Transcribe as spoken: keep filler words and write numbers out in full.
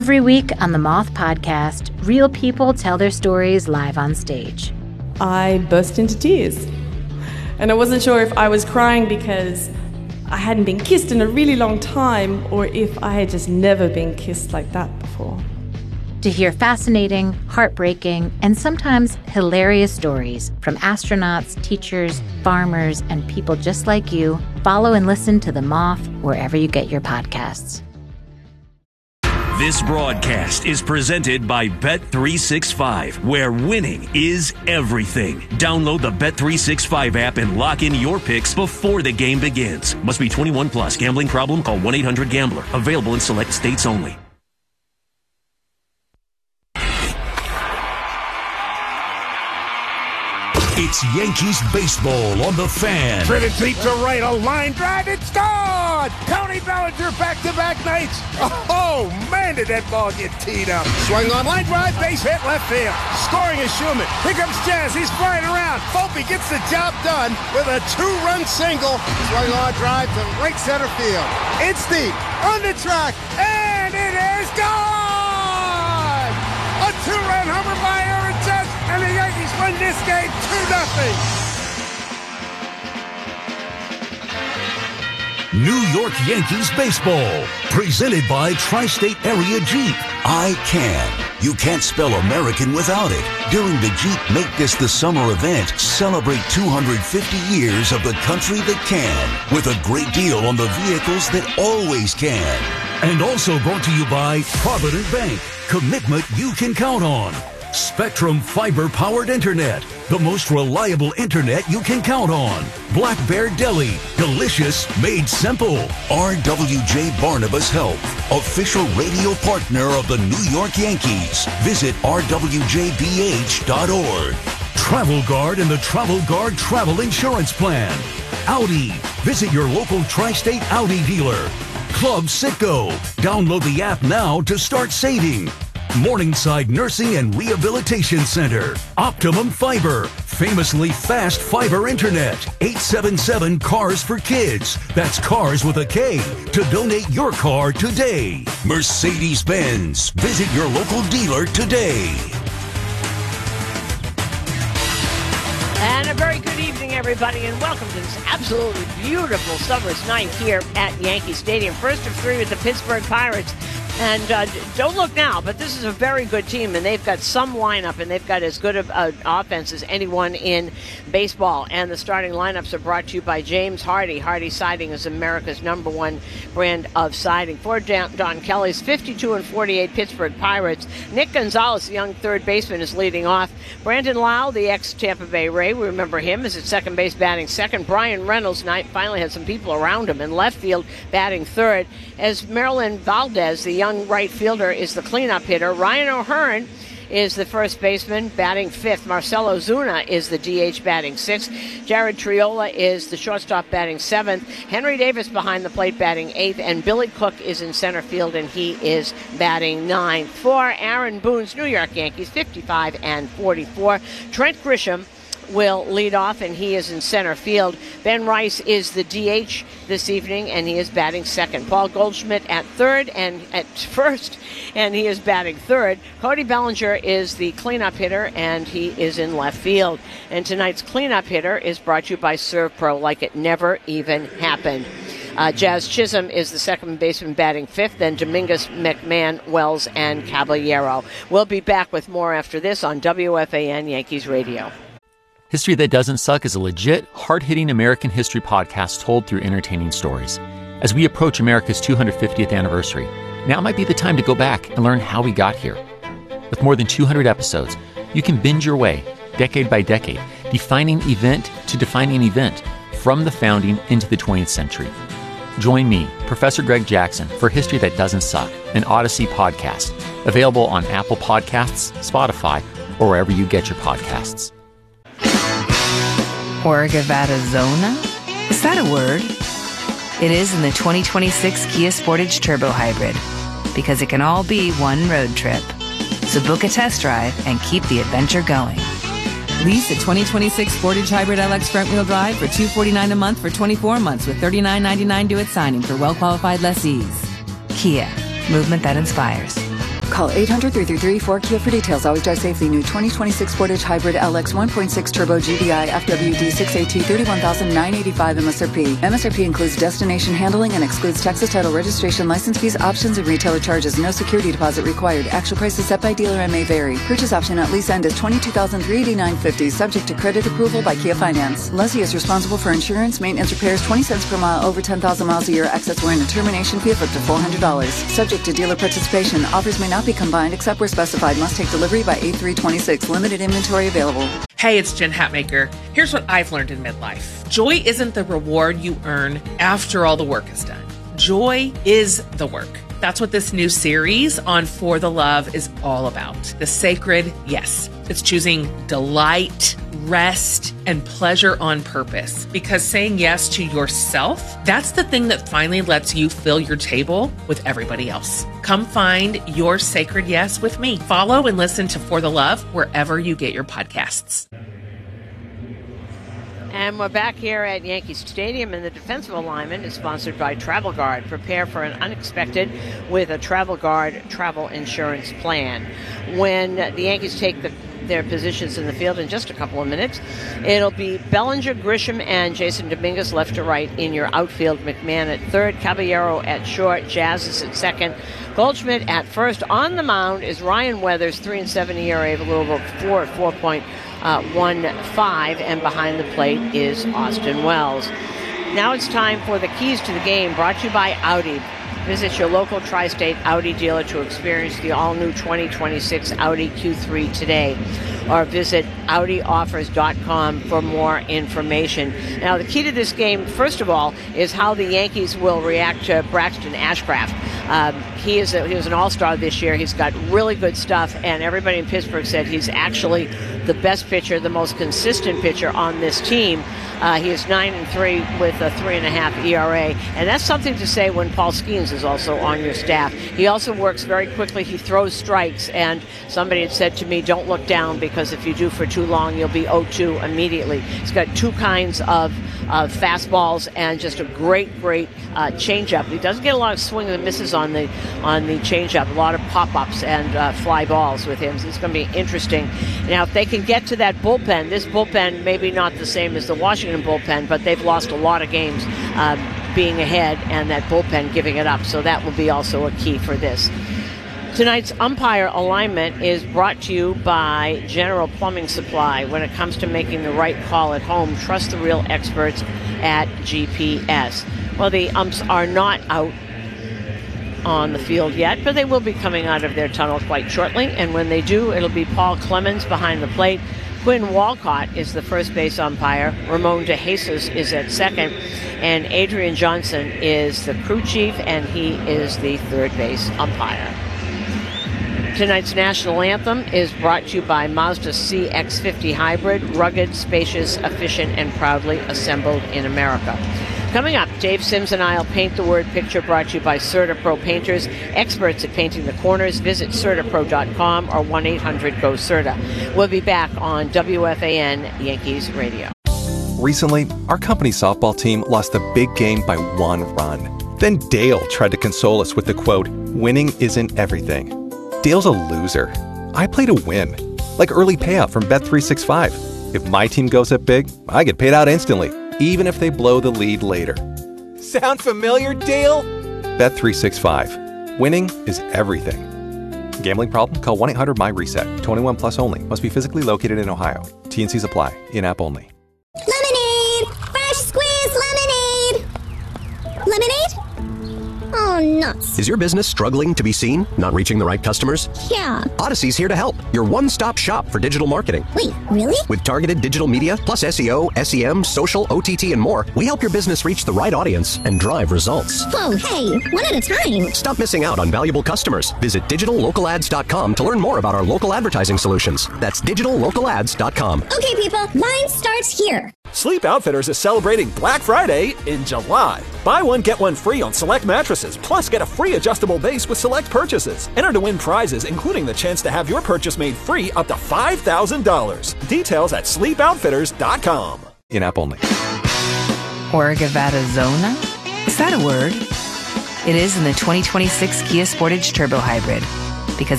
Every week on the Moth Podcast, real people tell their stories live on stage. I burst into tears. And I wasn't sure if I was crying because I hadn't been kissed in a really long time or if I had just never been kissed like that before. To hear fascinating, heartbreaking, and sometimes hilarious stories from astronauts, teachers, farmers, and people just like you, follow and listen to The Moth wherever you get your podcasts. This broadcast is presented by Bet three sixty-five, where winning is everything. Download the Bet three sixty-five app and lock in your picks before the game begins. Must be twenty-one plus. Gambling problem? Call one eight hundred gambler. Available in select states only. It's Yankees baseball on the Fan. Driven deep to right, a line drive, it's gone! Tony Bellinger back-to-back nights. Oh, man, did that ball get teed up. Swung on line drive, base hit, left field. Scoring is Schumann. Here comes Jazz, he's flying around. Volpe gets the job done with a two-run single. Swung on drive to right center field. It's deep, on the track, and it is gone! A two-run homer by Aaron Judge, and the Yankees win this game two nothing. New York Yankees baseball, presented by Tri-State Area Jeep. I Can. You can't spell American without it. During the Jeep Make This the Summer event, celebrate two hundred fifty years of the country that can, with a great deal on the vehicles that always can. And also brought to you by Provident Bank. Commitment you can count on. Spectrum fiber-powered internet, the most reliable internet you can count on. Black Bear Deli, delicious made simple. R W J Barnabas Health, official radio partner of the New York Yankees. Visit R W J B H dot org. Travel Guard and the Travel Guard Travel Insurance Plan. Audi, visit your local Tri-State Audi dealer. Club Citgo, download the app now to start saving. Morningside Nursing and Rehabilitation Center. Optimum Fiber. Famously fast fiber internet. eight seven seven Cars for Kids. That's cars with a K. To donate your car today. Mercedes-Benz. Visit your local dealer today. And a very good evening, everybody, and welcome to this absolutely beautiful summer's night here at Yankee Stadium. First of three with the Pittsburgh Pirates. And uh, don't look now, but this is a very good team, and they've got some lineup, and they've got as good of an offense as anyone in baseball. And the starting lineups are brought to you by James Hardy. Hardy Siding is America's number one brand of siding. For Don Kelly's fifty-two and forty-eight Pittsburgh Pirates, Nick Gonzalez, the young third baseman, is leading off. Brandon Lau, the ex-Tampa Bay Ray, we remember him, is at second base batting second. Brian Reynolds night finally had some people around him in left field batting third. As Marilyn Valdez, the young right fielder, is the cleanup hitter. Ryan O'Hearn is the first baseman batting fifth. Marcelo Zuna is the D H batting sixth. Jared Triola is the shortstop batting seventh. Henry Davis behind the plate batting eighth. And Billy Cook is in center field, and he is batting ninth. For Aaron Boone's New York Yankees, fifty-five and forty-four. Trent Grisham will lead off, and he is in center field. Ben Rice is the D H this evening, and he is batting second. Paul Goldschmidt at third and at first, and he is batting third. Cody Bellinger is the cleanup hitter, and he is in left field. And tonight's cleanup hitter is brought to you by ServPro, like it never even happened. Uh, Jazz Chisholm is the second baseman batting fifth, then Dominguez, McMahon, Wells, and Caballero. We'll be back with more after this on W F A N Yankees Radio. History That Doesn't Suck is a legit, hard-hitting American history podcast told through entertaining stories. As we approach America's two hundred fiftieth anniversary, now might be the time to go back and learn how we got here. With more than two hundred episodes, you can binge your way, decade by decade, defining event to defining event, from the founding into the twentieth century. Join me, Professor Greg Jackson, for History That Doesn't Suck, an Odyssey podcast, available on Apple Podcasts, Spotify, or wherever you get your podcasts. Orgavattazona? Is that a word? It is in the twenty twenty-six Kia Sportage Turbo Hybrid, because it can all be one road trip. So book a test drive and keep the adventure going. Lease a twenty twenty-six Sportage Hybrid L X front-wheel drive for two hundred forty-nine dollars a month for twenty-four months with thirty-nine ninety-nine due at signing for well-qualified lessees. Kia, movement that inspires. Call eight hundred, three three three, four K I A for details. Always drive safely. New twenty twenty-six Sportage Hybrid L X one point six Turbo G D I F W D six A T thirty-one thousand nine hundred eighty-five M S R P. M S R P includes destination handling and excludes Texas title registration, license fees, options, and retailer charges. No security deposit required. Actual prices set by dealer and may vary. Purchase option at lease end is twenty-two thousand three hundred eighty-nine dollars and fifty cents, subject to credit approval by Kia Finance. Lessee is responsible for insurance, maintenance, repairs, twenty cents per mile over ten thousand miles a year. Excess warranty and termination fee of up to four hundred dollars. Subject to dealer participation. Offers may not be combined except where specified. Must take delivery by eight three twenty-six. Limited inventory available. Hey, it's Jen Hatmaker. Here's what I've learned in midlife. Joy isn't the reward you earn after all the work is done. Joy is the work. That's what this new series on For the Love is all about. The sacred yes. It's choosing delight, rest, and pleasure on purpose. Because saying yes to yourself, that's the thing that finally lets you fill your table with everybody else. Come find your sacred yes with me. Follow and listen to For the Love wherever you get your podcasts. And we're back here at Yankee Stadium, and the defensive alignment is sponsored by Travel Guard. Prepare for an unexpected with a Travel Guard travel insurance plan. When the Yankees take the, their positions in the field in just a couple of minutes, it'll be Bellinger, Grisham, and Jason Dominguez left to right in your outfield. McMahon at third, Caballero at short, Jazz is at second, Goldschmidt at first. On the mound is Ryan Weathers, three and seven E R A, a little over four at four point one five, and behind the plate is Austin Wells. Now it's time for the keys to the game, brought to you by Audi. Visit your local Tri-State Audi dealer to experience the all-new twenty twenty-six Audi Q three today, or visit Audi Offers dot com for more information. Now, the key to this game, first of all, is how the Yankees will react to Braxton Ashcraft. Um, he is a, he was an all-star this year. He's got really good stuff, and everybody in Pittsburgh said he's actually the best pitcher, the most consistent pitcher on this team. Uh, he is nine and three with a three and a half E R A, and that's something to say when Paul Skeens is also on your staff. He also works very quickly. He throws strikes, and somebody had said to me, "Don't look down, because if you do for too long, you'll be oh two immediately." He's got two kinds of uh, fastballs and just a great, great uh, changeup. He doesn't get a lot of swing and misses on the on the changeup. A lot of pop-ups and uh, fly balls with him. So it's going to be interesting. Now, if they can get to that bullpen, this bullpen maybe not the same as the Washington bullpen, but they've lost a lot of games um, being ahead and that bullpen giving it up. So that will be also a key for this. Tonight's umpire alignment is brought to you by General Plumbing Supply. When it comes to making the right call at home, trust the real experts at G P S. Well, the umps are not out on the field yet, but they will be coming out of their tunnel quite shortly. And when they do, it'll be Paul Clemens behind the plate. Quinn Walcott is the first base umpire. Ramon De Jesus is at second. And Adrian Johnson is the crew chief, and he is the third base umpire. Tonight's national anthem is brought to you by Mazda C X fifty Hybrid, rugged, spacious, efficient, and proudly assembled in America. Coming up, Dave Sims and I will paint the word picture, brought to you by CertaPro Painters, experts at painting the corners. Visit Certa Pro dot com or one eight hundred go Certa. We'll be back on W F A N Yankees Radio. Recently, our company softball team lost a big game by one run. Then Dale tried to console us with the quote, "Winning isn't everything." Dale's a loser. I play to win, like early payout from Bet three sixty-five. If my team goes up big, I get paid out instantly, even if they blow the lead later. Sound familiar, Dale? Bet three sixty-five. Winning is everything. Gambling problem? Call one eight hundred M Y RESET. twenty-one plus only. Must be physically located in Ohio. T and Cs apply. In-app only. Lemonade! Fresh squeezed lemonade! Lemonade? Oh, nuts. Is your business struggling to be seen? Not reaching the right customers? Yeah. Odyssey's here to help. Your one-stop shop for digital marketing. Wait, really? With targeted digital media, plus S E O, S E M, social, O T T, and more, we help your business reach the right audience and drive results. Whoa, hey, one at a time. Stop missing out on valuable customers. Visit digital local ads dot com to learn more about our local advertising solutions. That's digital local ads dot com. Okay, people, mine starts here. Sleep Outfitters is celebrating Black Friday in July. Buy one, get one free on select mattresses, plus get a free adjustable base with select purchases. Enter to win prizes, including the chance to have your purchase made free up to five thousand dollars. Details at sleep outfitters dot com. In-app only. Orgavattazona? Is that a word? It is in the twenty twenty-six Kia Sportage Turbo Hybrid.